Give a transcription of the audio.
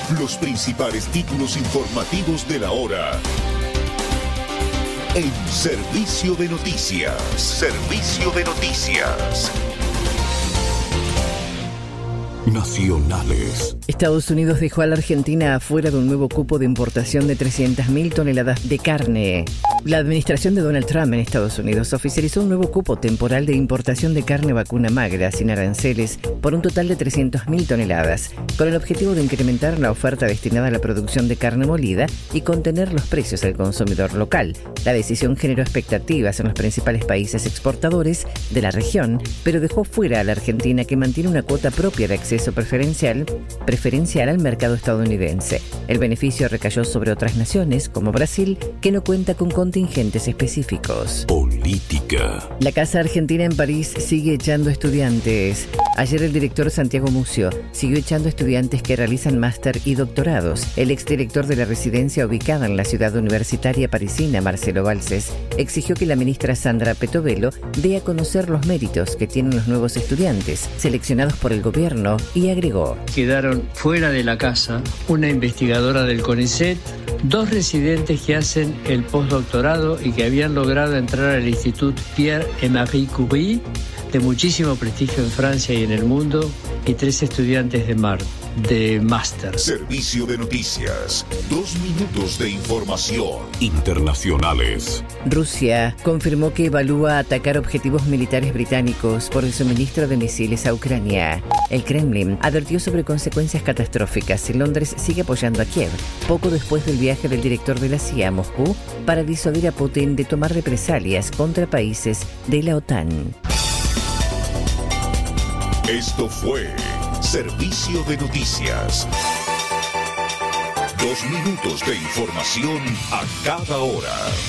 Los principales títulos informativos de la hora. En Servicio de Noticias. Servicio de Noticias. Nacionales. Estados Unidos dejó a la Argentina afuera de un nuevo cupo de importación de 300.000 toneladas de carne. La administración de Donald Trump en Estados Unidos oficializó un nuevo cupo temporal de importación de carne vacuna magra sin aranceles por un total de 300.000 toneladas, con el objetivo de incrementar la oferta destinada a la producción de carne molida y contener los precios al consumidor local. La decisión generó expectativas en los principales países exportadores de la región, pero dejó fuera a la Argentina, que mantiene una cuota propia de acceso preferencial al mercado estadounidense. El beneficio recayó sobre otras naciones, como Brasil, que no cuenta con contingentes específicos. Política. La Casa Argentina en París sigue echando estudiantes. Ayer el director Santiago Mucio siguió echando estudiantes que realizan máster y doctorados. El exdirector de la residencia ubicada en la ciudad universitaria parisina, Marcelo Balces, exigió que la ministra Sandra Petovelo dé a conocer los méritos que tienen los nuevos estudiantes seleccionados por el gobierno, y agregó: quedaron fuera de la casa una investigadora del CONICET, 2 residentes que hacen el postdoctorado y que habían logrado entrar al Instituto Pierre et Marie Curie, de muchísimo prestigio en Francia y en el mundo, y 3 estudiantes de máster. Servicio de Noticias. 2 minutos de información. Internacionales. Rusia confirmó que evalúa atacar objetivos militares británicos por el suministro de misiles a Ucrania. El Kremlin advirtió sobre consecuencias catastróficas si Londres sigue apoyando a Kiev, poco después del viaje del director de la CIA a Moscú para disuadir a Putin de tomar represalias contra países de la OTAN. Esto fue Servicio de Noticias. 2 minutos de información a cada hora.